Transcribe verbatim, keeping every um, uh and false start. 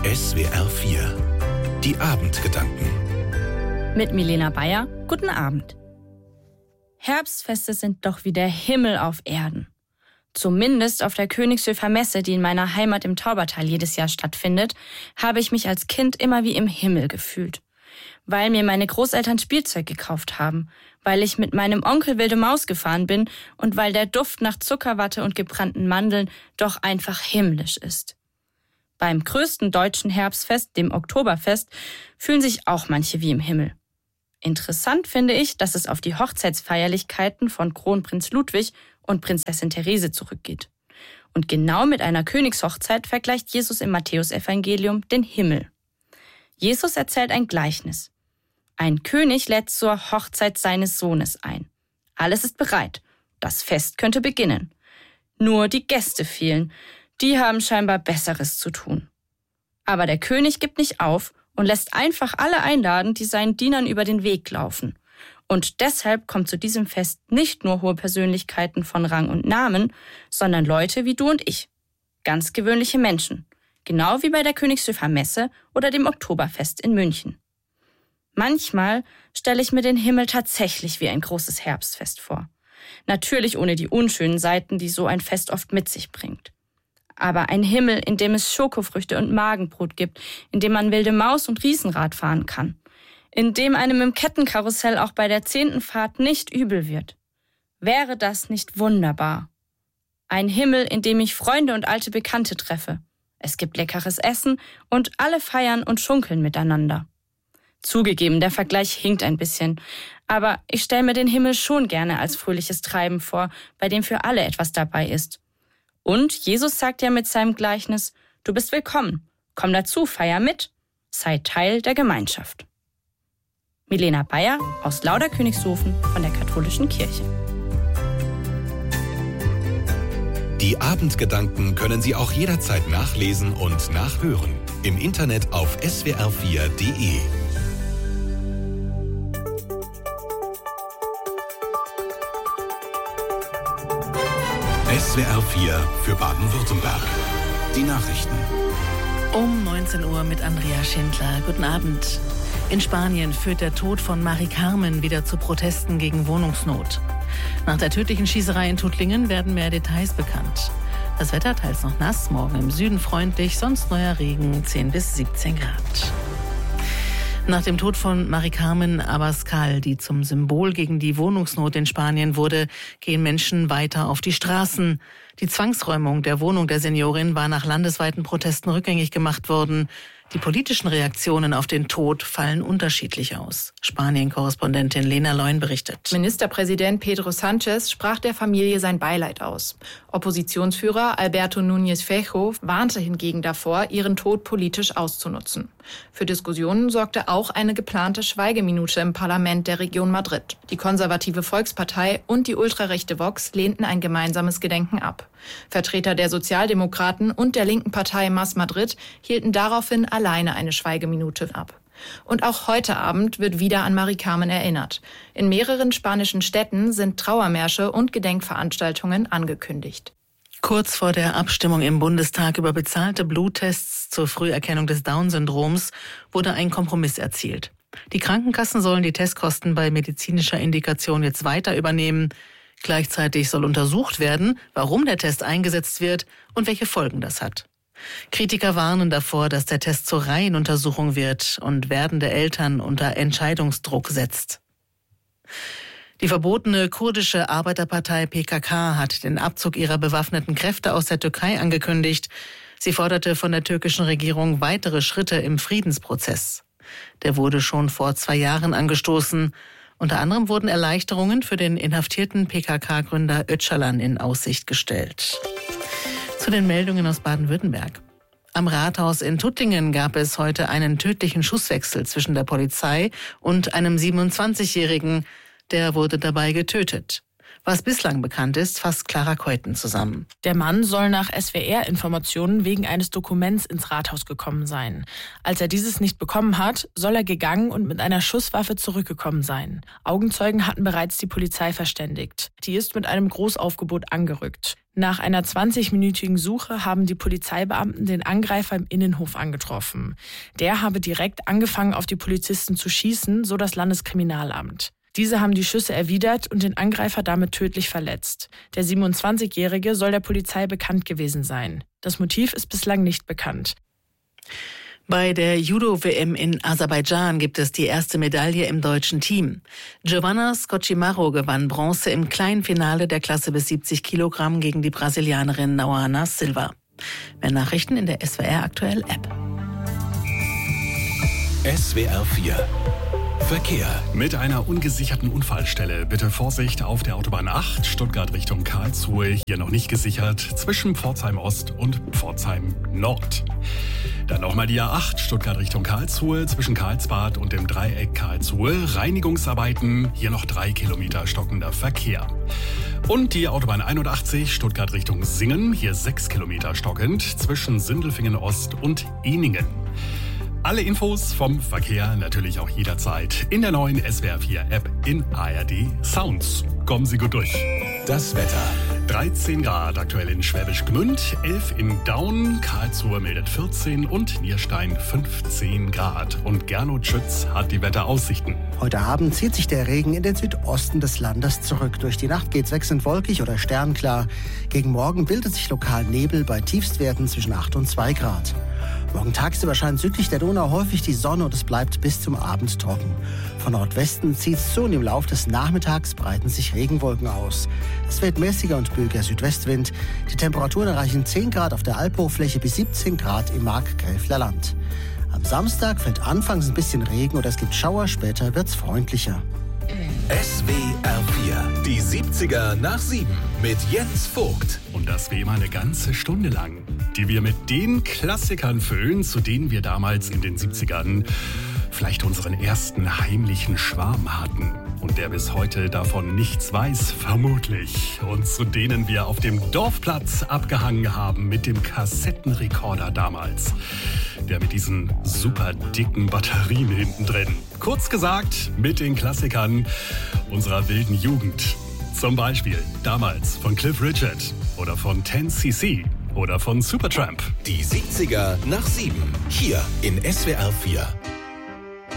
S W R vier. Die Abendgedanken. Mit Milena Bayer. Guten Abend. Herbstfeste sind doch wie der Himmel auf Erden. Zumindest auf der Königshöfer Messe, die in meiner Heimat im Taubertal jedes Jahr stattfindet, habe ich mich als Kind immer wie im Himmel gefühlt. Weil mir meine Großeltern Spielzeug gekauft haben, weil ich mit meinem Onkel wilde Maus gefahren bin und weil der Duft nach Zuckerwatte und gebrannten Mandeln doch einfach himmlisch ist. Beim größten deutschen Herbstfest, dem Oktoberfest, fühlen sich auch manche wie im Himmel. Interessant finde ich, dass es auf die Hochzeitsfeierlichkeiten von Kronprinz Ludwig und Prinzessin Therese zurückgeht. Und genau mit einer Königshochzeit vergleicht Jesus im Matthäusevangelium den Himmel. Jesus erzählt ein Gleichnis. Ein König lädt zur Hochzeit seines Sohnes ein. Alles ist bereit. Das Fest könnte beginnen. Nur die Gäste fehlen. Die haben scheinbar Besseres zu tun. Aber der König gibt nicht auf und lässt einfach alle einladen, die seinen Dienern über den Weg laufen. Und deshalb kommt zu diesem Fest nicht nur hohe Persönlichkeiten von Rang und Namen, sondern Leute wie du und ich. Ganz gewöhnliche Menschen. Genau wie bei der Königshöfer Messe oder dem Oktoberfest in München. Manchmal stelle ich mir den Himmel tatsächlich wie ein großes Herbstfest vor. Natürlich ohne die unschönen Seiten, die so ein Fest oft mit sich bringt. Aber ein Himmel, in dem es Schokofrüchte und Magenbrot gibt, in dem man wilde Maus und Riesenrad fahren kann, in dem einem im Kettenkarussell auch bei der zehnten Fahrt nicht übel wird. Wäre das nicht wunderbar? Ein Himmel, in dem ich Freunde und alte Bekannte treffe. Es gibt leckeres Essen und alle feiern und schunkeln miteinander. Zugegeben, der Vergleich hinkt ein bisschen, aber ich stelle mir den Himmel schon gerne als fröhliches Treiben vor, bei dem für alle etwas dabei ist. Und Jesus sagt ja mit seinem Gleichnis, du bist willkommen, komm dazu, feier mit, sei Teil der Gemeinschaft. Milena Bayer aus Lauderkönigshofen von der Katholischen Kirche. Die Abendgedanken können Sie auch jederzeit nachlesen und nachhören. Im Internet auf S W R vier Punkt de. S W R vier für Baden-Württemberg. Die Nachrichten. Um neunzehn Uhr mit Andrea Schindler. Guten Abend. In Spanien führt der Tod von Mari Carmen wieder zu Protesten gegen Wohnungsnot. Nach der tödlichen Schießerei in Tuttlingen werden mehr Details bekannt. Das Wetter teils noch nass, morgen im Süden freundlich, sonst neuer Regen, zehn bis siebzehn Grad. Nach dem Tod von Mari Carmen Abascal, die zum Symbol gegen die Wohnungsnot in Spanien wurde, gehen Menschen weiter auf die Straßen. Die Zwangsräumung der Wohnung der Seniorin war nach landesweiten Protesten rückgängig gemacht worden. Die politischen Reaktionen auf den Tod fallen unterschiedlich aus. Spanien-Korrespondentin Lena Leun berichtet. Ministerpräsident Pedro Sánchez sprach der Familie sein Beileid aus. Oppositionsführer Alberto Núñez Feijóo warnte hingegen davor, ihren Tod politisch auszunutzen. Für Diskussionen sorgte auch eine geplante Schweigeminute im Parlament der Region Madrid. Die konservative Volkspartei und die ultrarechte Vox lehnten ein gemeinsames Gedenken ab. Vertreter der Sozialdemokraten und der linken Partei Más Madrid hielten daraufhin alleine eine Schweigeminute ab. Und auch heute Abend wird wieder an Mari Carmen erinnert. In mehreren spanischen Städten sind Trauermärsche und Gedenkveranstaltungen angekündigt. Kurz vor der Abstimmung im Bundestag über bezahlte Bluttests zur Früherkennung des Down-Syndroms wurde ein Kompromiss erzielt. Die Krankenkassen sollen die Testkosten bei medizinischer Indikation jetzt weiter übernehmen. Gleichzeitig soll untersucht werden, warum der Test eingesetzt wird und welche Folgen das hat. Kritiker warnen davor, dass der Test zur Reihenuntersuchung wird und werdende Eltern unter Entscheidungsdruck setzt. Die verbotene kurdische Arbeiterpartei P K K hat den Abzug ihrer bewaffneten Kräfte aus der Türkei angekündigt. Sie forderte von der türkischen Regierung weitere Schritte im Friedensprozess. Der wurde schon vor zwei Jahren angestoßen. Unter anderem wurden Erleichterungen für den inhaftierten P K K-Gründer Öcalan in Aussicht gestellt. Zu den Meldungen aus Baden-Württemberg. Am Rathaus in Tuttlingen gab es heute einen tödlichen Schusswechsel zwischen der Polizei und einem siebenundzwanzigjährigen. Der wurde dabei getötet. Was bislang bekannt ist, fasst Clara Keuten zusammen. Der Mann soll nach S W R-Informationen wegen eines Dokuments ins Rathaus gekommen sein. Als er dieses nicht bekommen hat, soll er gegangen und mit einer Schusswaffe zurückgekommen sein. Augenzeugen hatten bereits die Polizei verständigt. Die ist mit einem Großaufgebot angerückt. Nach einer zwanzigminütigen Suche haben die Polizeibeamten den Angreifer im Innenhof angetroffen. Der habe direkt angefangen, auf die Polizisten zu schießen, so das Landeskriminalamt. Diese haben die Schüsse erwidert und den Angreifer damit tödlich verletzt. Der siebenundzwanzigjährige soll der Polizei bekannt gewesen sein. Das Motiv ist bislang nicht bekannt. Bei der Judo-W M in Aserbaidschan gibt es die erste Medaille im deutschen Team. Giovanna Scocimaro gewann Bronze im Kleinfinale der Klasse bis siebzig Kilogramm gegen die Brasilianerin Nauana Silva. Mehr Nachrichten in der S W R Aktuell App. S W R vier Verkehr. Mit einer ungesicherten Unfallstelle. Bitte Vorsicht auf der Autobahn acht, Stuttgart Richtung Karlsruhe. Hier noch nicht gesichert, zwischen Pforzheim Ost und Pforzheim Nord. Dann nochmal die A acht, Stuttgart Richtung Karlsruhe, zwischen Karlsbad und dem Dreieck Karlsruhe. Reinigungsarbeiten, hier noch drei Kilometer stockender Verkehr. Und die Autobahn einundachtzig, Stuttgart Richtung Singen, hier sechs Kilometer stockend, zwischen Sindelfingen Ost und Ehningen. Alle Infos vom Verkehr natürlich auch jederzeit in der neuen S W R vier App in A R D Sounds. Kommen Sie gut durch. Das Wetter. dreizehn Grad aktuell in Schwäbisch Gmünd, elf in Daun, Karlsruhe meldet vierzehn und Nierstein fünfzehn Grad. Und Gernot Schütz hat die Wetteraussichten. Heute Abend zieht sich der Regen in den Südosten des Landes zurück. Durch die Nacht geht's wechselnd wolkig oder sternklar. Gegen Morgen bildet sich lokal Nebel bei Tiefstwerten zwischen acht und zwei Grad. Morgen tagsüber scheint südlich der Donau häufig die Sonne und es bleibt bis zum Abend trocken. Von Nordwesten zieht es zu und im Laufe des Nachmittags breiten sich Regenwolken aus. Es weht mäßiger und böiger Südwestwind. Die Temperaturen erreichen zehn Grad auf der Albhochfläche bis siebzehn Grad im Markgräfler Land. Am Samstag fällt anfangs ein bisschen Regen oder es gibt Schauer, später wird's freundlicher. S W R vier, die siebziger nach sieben mit Jens Vogt. Und das wie immer eine ganze Stunde lang, die wir mit den Klassikern füllen, zu denen wir damals in den siebzigern vielleicht unseren ersten heimlichen Schwarm hatten. Und der bis heute davon nichts weiß, vermutlich. Und zu denen wir auf dem Dorfplatz abgehangen haben mit dem Kassettenrekorder damals. Der mit diesen super dicken Batterien hinten drin. Kurz gesagt, mit den Klassikern unserer wilden Jugend. Zum Beispiel damals von Cliff Richard oder von zehn C C oder von Supertramp. Die siebziger nach sieben, hier in S W R vier.